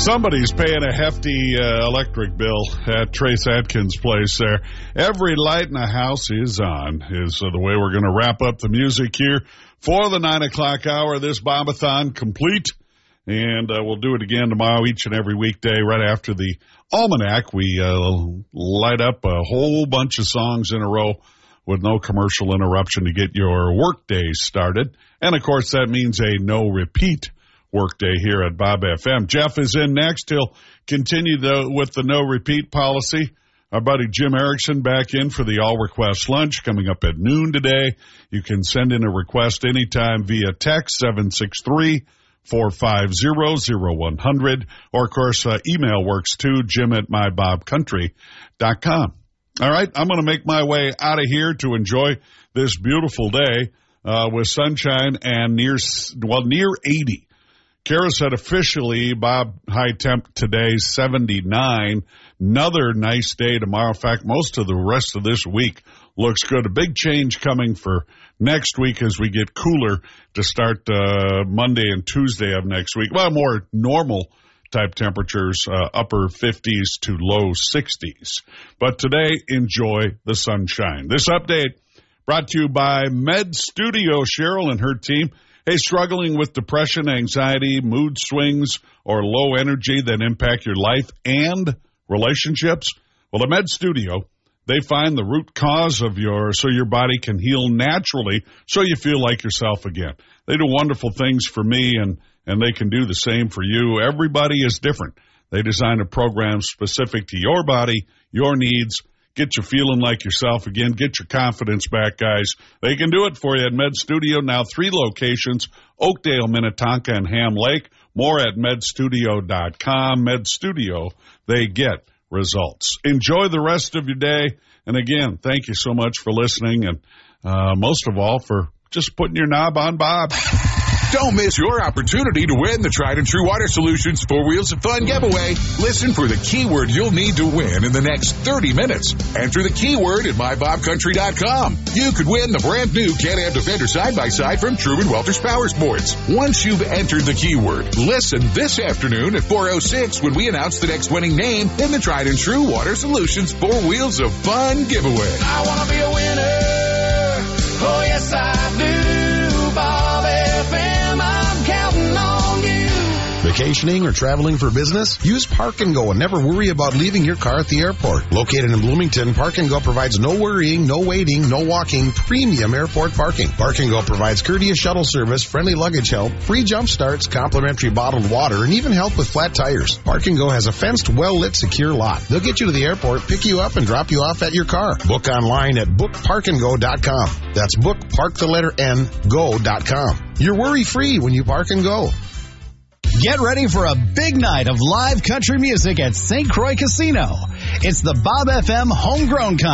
Somebody's paying a hefty electric bill at Trace Atkins' place there. Every light in the house is on, is the way we're going to wrap up the music here for the 9 o'clock hour. This Bob-a-thon complete, and we'll do it again tomorrow, each and every weekday, right after the Almanac. We light up a whole bunch of songs in a row with no commercial interruption to get your workday started. And, of course, that means a no-repeat workday here at Bob FM. Jeff is in next. He'll continue with the no-repeat policy. Our buddy Jim Erickson back in for the all-request lunch coming up at noon today. You can send in a request anytime via text 763-450-0100. Or, of course, email works too, jim@mybobcountry.com. All right, I'm going to make my way out of here to enjoy this beautiful day with sunshine and near 80. Kara said officially, Bob, high temp today, 79. Another nice day tomorrow. In fact, most of the rest of this week looks good. A big change coming for next week as we get cooler to start Monday and Tuesday of next week. Well, more normal type temperatures, upper 50s to low 60s. But today, enjoy the sunshine. This update brought to you by Med Studio. Cheryl and her team. Hey, struggling with depression, anxiety, mood swings, or low energy that impact your life and relationships? Well, at Med Studio, they find the root cause of so your body can heal naturally so you feel like yourself again. They do wonderful things for me, and they can do the same for you. Everybody is different. They design a program specific to your body, your needs. Get you feeling like yourself again. Get your confidence back, guys. They can do it for you at Med Studio. Now 3 locations, Oakdale, Minnetonka, and Ham Lake. More at medstudio.com. Med Studio, they get results. Enjoy the rest of your day. And again, thank you so much for listening, and most of all for just putting your knob on Bob. Don't miss your opportunity to win the Tried and True Water Solutions 4 Wheels of Fun giveaway. Listen for the keyword you'll need to win in the next 30 minutes. Enter the keyword at mybobcountry.com. You could win the brand new Can-Am Defender side-by-side from Truman Welters Power Sports. Once you've entered the keyword, listen this afternoon at 4:06 when we announce the next winning name in the Tried and True Water Solutions 4 Wheels of Fun giveaway. I want to be a winner. Oh, yes, I do. Bob FM, I'm counting on you. Vacationing or traveling for business? Use Park and Go and never worry about leaving your car at the airport. Located in Bloomington, Park and Go provides no worrying, no waiting, no walking, premium airport parking. Park and Go provides courteous shuttle service, friendly luggage help, free jump starts, complimentary bottled water, and even help with flat tires. Park and Go has a fenced, well-lit, secure lot. They'll get you to the airport, pick you up, and drop you off at your car. Book online at bookparkandgo.com. That's bookpark_go.com. You're worry-free when you Park and Go. Get ready for a big night of live country music at St. Croix Casino. It's the Bob FM Homegrown Concert.